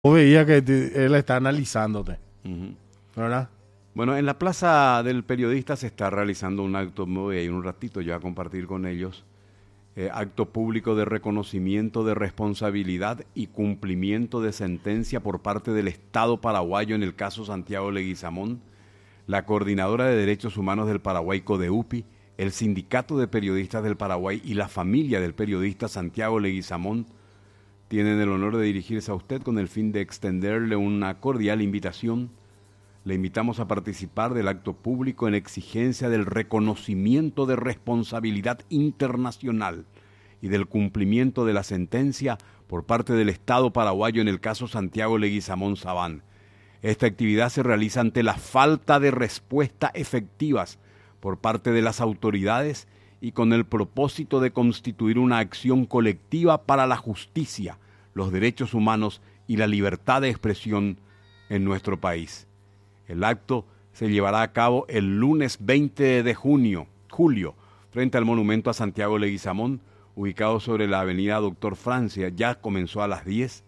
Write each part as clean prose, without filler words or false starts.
veía que él está analizándote, Ujú. ¿verdad? Bueno, en la Plaza del Periodista se está realizando un acto, me voy a ir un ratito ya a compartir con ellos, acto público de reconocimiento de responsabilidad y cumplimiento de sentencia por parte del Estado paraguayo en el caso Santiago Leguizamón, la Coordinadora de Derechos Humanos del Paraguay, CODEUPI, el Sindicato de Periodistas del Paraguay y la familia del periodista Santiago Leguizamón tienen el honor de dirigirse a usted con el fin de extenderle una cordial invitación. Le invitamos a participar del acto público en exigencia del reconocimiento de responsabilidad internacional y del cumplimiento de la sentencia por parte del Estado paraguayo en el caso Santiago Leguizamón Sabán. Esta actividad se realiza ante la falta de respuesta efectivas por parte de las autoridades y con el propósito de constituir una acción colectiva para la justicia, los derechos humanos y la libertad de expresión en nuestro país. El acto se llevará a cabo el lunes 20 de julio, frente al monumento a Santiago Leguizamón, ubicado sobre la avenida Doctor Francia. Ya comenzó a las 10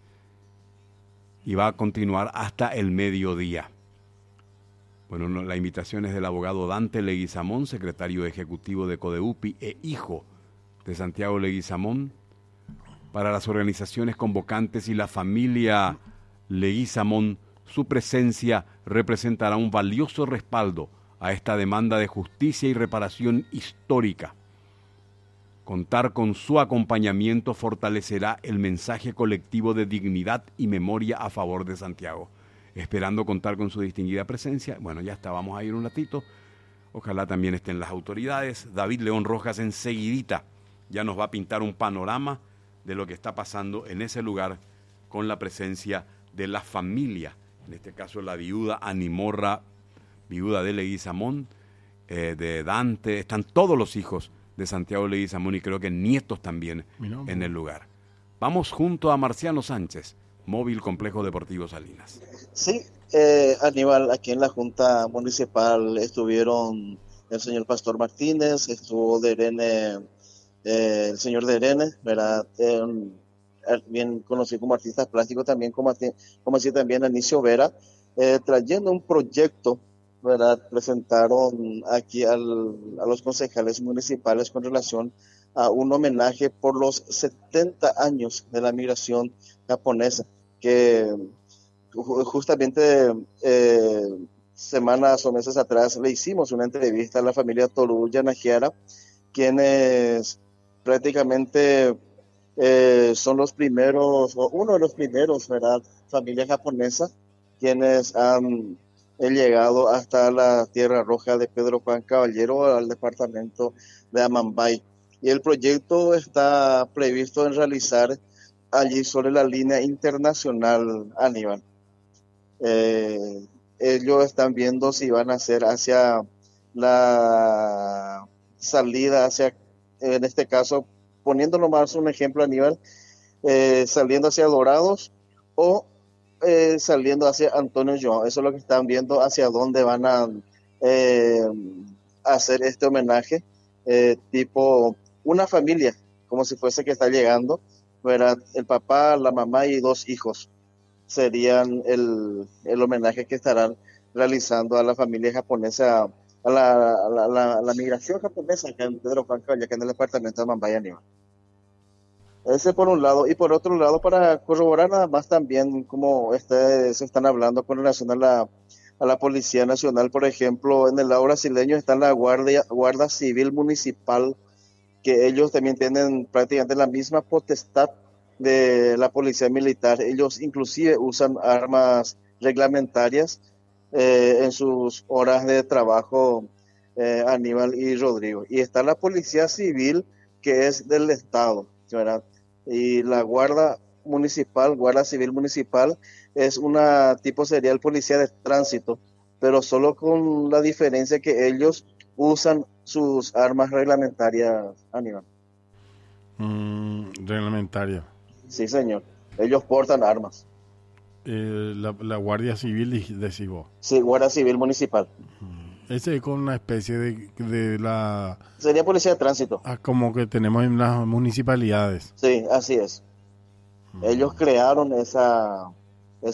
y va a continuar hasta el mediodía. Bueno, la invitación es del abogado Dante Leguizamón, secretario ejecutivo de CODEUPI e hijo de Santiago Leguizamón. Para las organizaciones convocantes y la familia Leguizamón, su presencia representará un valioso respaldo a esta demanda de justicia y reparación histórica. Contar con su acompañamiento fortalecerá el mensaje colectivo de dignidad y memoria a favor de Santiago. Esperando contar con su distinguida presencia, bueno, ya está, vamos a ir un ratito. Ojalá también estén las autoridades. David León Rojas enseguidita ya nos va a pintar un panorama de lo que está pasando en ese lugar con la presencia de la familia, en este caso la viuda Animorra, viuda de Leguizamón, de Dante, están todos los hijos de Santiago Leguizamón y creo que nietos también en el lugar. Vamos junto a Marciano Sánchez, Móvil Complejo Deportivo Salinas. Sí, Aníbal, aquí en la Junta Municipal estuvieron el señor Pastor Martínez, estuvo Derene, el señor Derene, ¿verdad? Bien conocido como artista plástico también, como así también Anicio Vera, trayendo un proyecto, ¿verdad? Presentaron aquí a los concejales municipales con relación a un homenaje por los 70 años de la migración japonesa, que justamente semanas o meses atrás le hicimos una entrevista a la familia Toru Yanagiara, quienes prácticamente son los primeros, o uno de los primeros, ¿verdad? Familia japonesa, quienes han llegado hasta la Tierra Roja de Pedro Juan Caballero, al departamento de Amambay. Y el proyecto está previsto en realizar allí sobre la línea internacional, Aníbal. Ellos están viendo si van a hacer hacia la salida, hacia, en este caso, poniéndolo más un ejemplo, Aníbal, saliendo hacia Dorados o saliendo hacia Antonio João. Eso es lo que están viendo, hacia dónde van a hacer este homenaje, tipo una familia, como si fuese que está llegando, ¿verdad? El papá, la mamá y 2 hijos serían el homenaje que estarán realizando a la familia japonesa, a la migración japonesa acá en Pedro Juan Caballero, acá en el departamento de Mambaya, Aníbal. Ese por un lado, y por otro lado, para corroborar nada más también como se están hablando con relación a la Policía Nacional, por ejemplo, en el lado brasileño está la Guardia Civil Municipal, que ellos también tienen prácticamente la misma potestad de la Policía Militar. Ellos inclusive usan armas reglamentarias en sus horas de trabajo, Aníbal y Rodrigo. Y está la Policía Civil, que es del Estado, ¿verdad? Y la Guardia Civil Municipal, es una tipo, sería el policía de tránsito, pero solo con la diferencia que ellos usan sus armas reglamentarias, Aníbal. Reglamentaria. Sí, señor. Ellos portan armas. La Guardia Civil decís vos. Sí, Guardia Civil Municipal. Ese es con una especie de la... Sería policía de tránsito. como que tenemos en las municipalidades. Sí, así es. Ellos crearon esa